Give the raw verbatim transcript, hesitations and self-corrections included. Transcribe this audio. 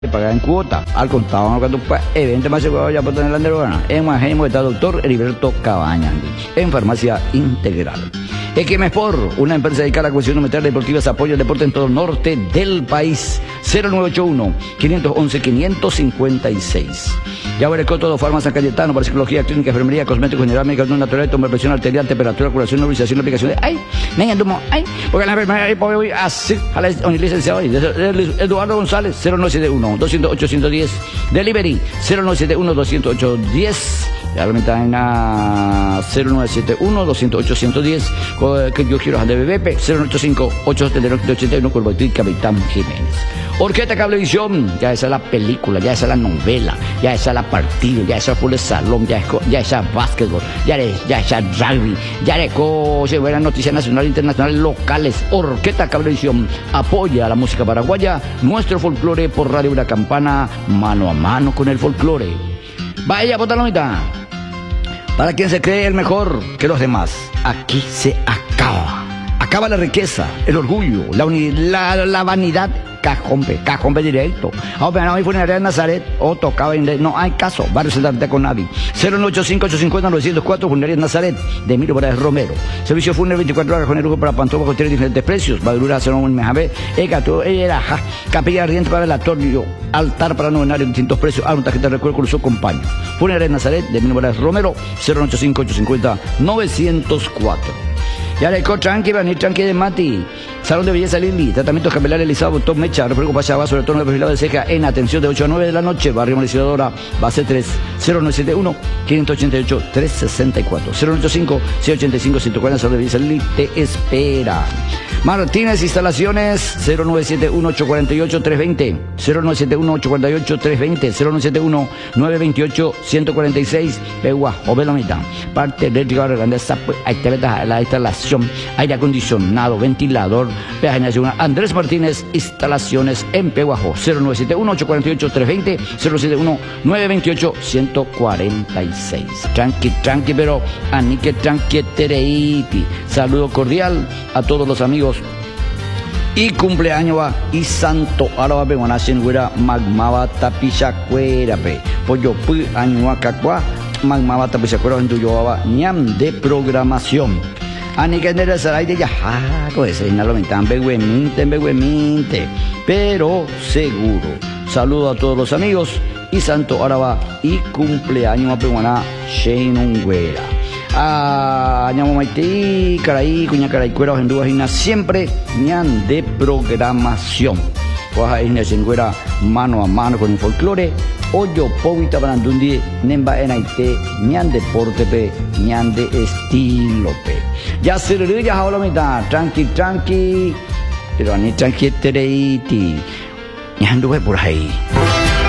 pagar en cuota, al contado, cuando evento más seguro ya por tener la androgana. En Majemo está doctor Heriberto Cabañas, en Farmacia Integral. Equimespor, una empresa dedicada a la cuestión metal deportivas, apoya el deporte en todo el norte del país. cero nueve ocho uno, cinco uno uno, cinco cinco seis. Ya veré con todo, Farma San Cayetano, para psicología, clínica, enfermería, cosméticos, general, medicamentos naturales, toma presión arterial, temperatura, curación, nebulización, aplicación de... ¡Ay! Niña, tumo, ¡ay! Porque la enfermera, ahí voy así, a la licenciado hoy. Eduardo González, cero nueve siete uno, dos cero ocho, uno cero uno cero. Delivery, cero nueve siete uno, dos cero ocho, uno cero. Realmente en la cero nueve siete uno, dos cero ocho, uno cero uno cero, que yo quiero a D B P, cero nueve ocho cinco, ocho siete cero, ocho uno uno, Corbatín Capitán Jiménez. Orquesta Cablevisión, ya esa es la película, ya esa es la novela, ya esa es la partida, ya esa fue el salón, ya, ya esa básquetbol, ya es, ya esa rugby, ya es cosas buenas noticias nacionales, internacionales, locales. Orquesta Cablevisión apoya a la música paraguaya, nuestro folclore por Radio Una Campana, mano a mano con el folclore. Vaya, botalomita. Para quien se cree el mejor que los demás, aquí se acaba. Acaba la riqueza, el orgullo, la, uni, la, la vanidad. Cajón, cajón directo. Ahora no hay funeraria en Nazaret, o tocaba en... No hay caso, barrio Santarte con nadie. cero nueve ocho cinco, ocho cinco cero, nueve cero cuatro, funeraria en Nazaret, de Emilio Morales Romero. Servicio fúnebre veinticuatro horas con el lujo para Pantoja, con tres diferentes precios. Badurura, cero un mejabé, Egato, era capilla ardiente para velatorio, altar para novenario, distintos precios. Ah, una tarjeta de recuerdo con su compañero. Funeraria en Nazaret, de Emilio Morales Romero, cero nueve ocho cinco, ocho cinco cero, nueve cero cuatro. Ya le co tranqui, van tranqui de Mati. Salón de belleza Lili, tratamientos capilares realizado por Top Mecha, refresco para sobre todo el perfilado de ceja en atención de ocho a nueve de la noche, barrio Meliciadora, base tres, cero nueve siete uno, cinco ocho ocho, tres seis cuatro, cero nueve ocho cinco, seis ocho cinco, uno cero cuatro, Salón de belleza Lili te espera. Martínez Instalaciones, cero nueve siete uno, ocho cuatro ocho, tres dos cero, cero nueve siete uno, ocho cuatro ocho, tres dos cero, cero nueve siete uno, nueve dos ocho, uno cuatro seis, Pegua, Ovelomita, parte eléctrica, grandeza, ahí te ves la instalación, aire acondicionado, ventilador, Andrés Martínez Instalaciones en Peguajo, cero nueve siete uno, ocho cuatro ocho, tres dos cero, cero siete uno, nueve dos ocho, uno cuatro seis. Tranqui, tranqui, pero anique tranqui tereiti. Saludo cordial a todos los amigos. Y cumpleaños va y santo ahora va a pegar en güera magmaba tapichacuera pe pollo pu año acá magmaba tapichacuera en tu yo ñam de programación. Ani que nera saray de ya con ese inalo mentan begueminte begueminte pero seguro. Saludo a todos los amigos y santo araba y cumpleaños a peguana Shane Güera. Ah, ñamo maití, caray, cuña caray, cuera, hendúas y siempre ñan de programación. Coja en Güera mano a mano con el folclore. Oyo povita brandundi nemba enaite ñan deporte pe ñan de estilo pe. Ya se le ya ahora mitad, tranqui tranqui, pero ni tranqui tereiti. Ñan por ahí.